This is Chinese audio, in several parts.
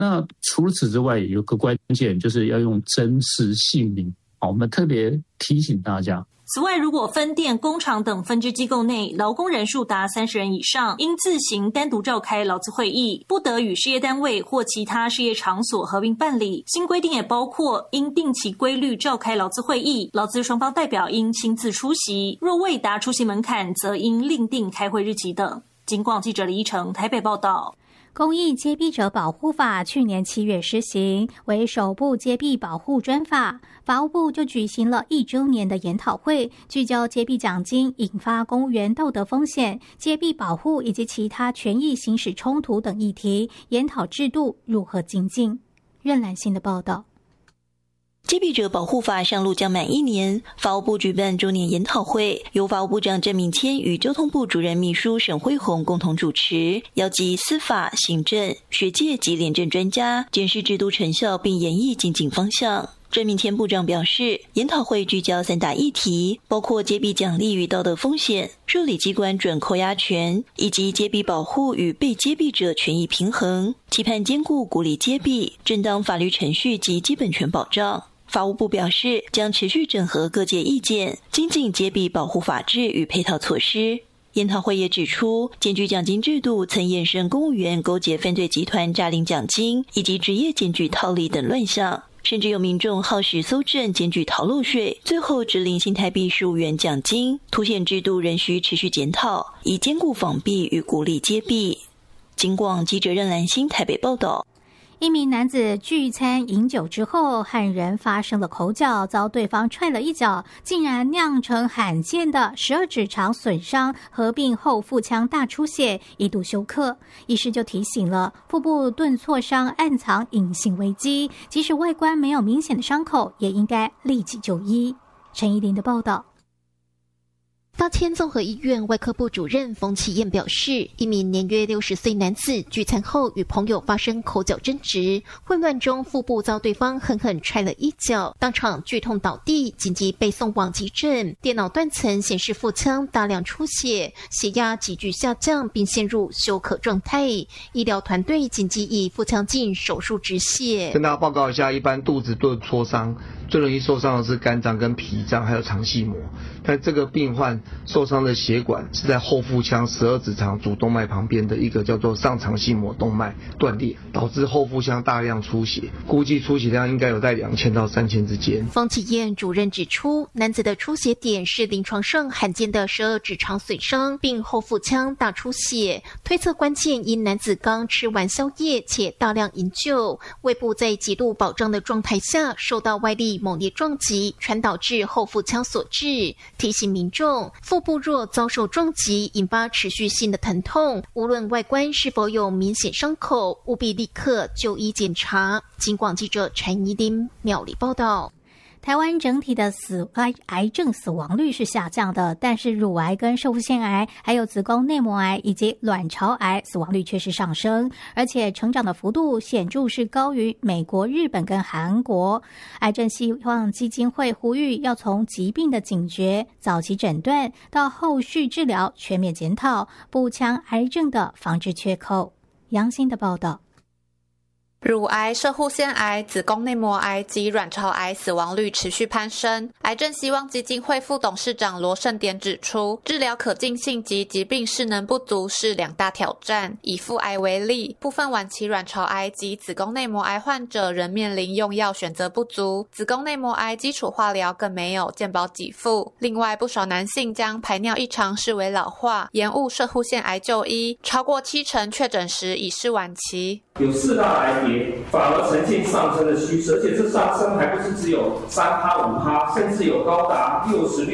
那除此之外，有个关键就是要用真实姓名。我们特别提醒大家。 此外，如果分店、工厂等分支机构内劳工人数达30人以上，应自行单独召开劳资会议，不得与事业单位或其他事业场所合并办理。新规定也包括应定期规律召开劳资会议，劳资双方代表应亲自出席，若未达出席门槛，则应另定开会日期等。警广记者李依成台北报道。 公益揭弊者保护法去年7月施行，为首部揭弊保护专法。法务部就举行了1周年的研讨会，聚焦揭弊奖金引发公务员道德风险、揭弊保护以及其他权益行使冲突等议题，研讨制度如何精进。任兰心的报道。 揭弊者保护法上路将满1年，法务部举办周年研讨会，由法务部长郑明谦与交通部主任秘书沈慧虹共同主持，邀集司法、行政、学界及廉政专家，检视制度成效并研议精进方向。郑明谦部长表示，研讨会聚焦3大议题，包括揭弊奖励与道德风险、受理机关准扣押权，以及揭弊保护与被揭弊者权益平衡，期盼兼顾鼓励揭弊、正当法律程序及基本权保障。法务部表示，将持续整合各界意见，精进揭弊保护法制与配套措施。研讨会也指出，检举奖金制度曾衍生公务员勾结犯罪集团诈领奖金，以及职业检举套利等乱象，甚至有民众耗时搜证检举逃漏税，最后只领新台币15元奖金，凸显制度仍需持续检讨，以兼顾防弊与鼓励揭弊。警广记者任兰心台北报道。 一名男子聚餐饮酒之后和人发生了口角，遭对方踹了一脚，竟然酿成罕见的12指肠损伤，合并后腹腔大出血，一度休克。医师就提醒了，腹部钝挫伤暗藏隐性危机，即使外观没有明显的伤口，也应该立即就医。陈怡琳的报道。 大千综合医院外科部主任冯启燕表示，一名年约60岁男子聚餐后与朋友发生口角争执，混乱中腹部遭对方狠狠踹了一脚，当场剧痛倒地，紧急被送往急诊。电脑断层显示腹腔大量出血，血压急剧下降，并陷入休克状态。医疗团队紧急以腹腔镜手术止血。 跟大家报告一下，一般肚子钝挫伤最容易受伤的是肝脏跟脾脏还有肠系膜，但这个病患受伤的血管是在后腹腔12指肠主动脉旁边的一个叫做上肠系膜动脉断裂，导致后腹腔大量出血，估计出血量应该有在2000到3000之间。 冯启燕主任指出，男子的出血点是临床上罕见的12指肠损伤，并后腹腔大出血，推测关键因男子刚吃完宵夜且大量饮酒，胃部在极度饱胀的状态下受到外力猛烈撞击，传导至后腹腔所致。提醒民众，腹部若遭受撞击引发持续性的疼痛，无论外观是否有明显伤口，务必立刻就医检查。警广记者陈怡琳苗栗报道。 台湾整体的癌症死亡率是下降的，但是乳癌跟攝護腺癌还有子宫内膜癌以及卵巢癌死亡率却是上升，而且成长的幅度显著是高于美国、日本跟韩国。癌症希望基金会呼吁要从疾病的警觉、早期诊断到后续治疗全面检讨，补强癌症的防治缺口。杨欣的报道。 乳癌、攝護腺癌、子宫内膜癌及卵巢癌死亡率持续攀升。癌症希望基金会副董事长罗盛典指出，治疗可进性及疾病势能不足是2大挑战。以腹癌为例，部分晚期卵巢癌及子宫内膜癌患者仍面临用药选择不足，子宫内膜癌基础化疗更没有健保给付。另外，不少男性将排尿异常视为老化，延误攝護腺癌就医，超过70%确诊时已是晚期。 有4大癌别反而呈现上升的趋势，而且这上升还不是只有3%、5%，甚至有高达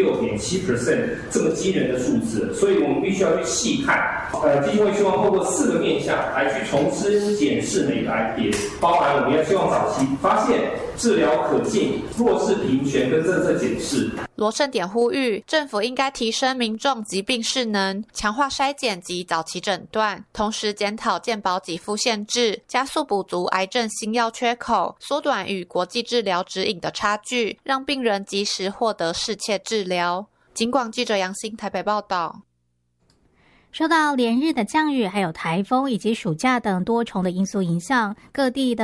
66.7% 这么惊人的数字。所以我们必须要去细看。基金会希望透过4个面向来去重新检视每个癌别，包含我们要希望早期发现、治疗可进、弱势平权跟政策检视。 罗盛典呼吁，政府应该提升民众疾病势能，强化筛检及早期诊断，同时检讨健保给付限制，加速补足癌症新药缺口，缩短与国际治疗指引的差距，让病人及时获得适切治疗。警广记者杨欣台北报道。 受到连日的降雨、还有台风以及暑假等多重的因素影响，各地的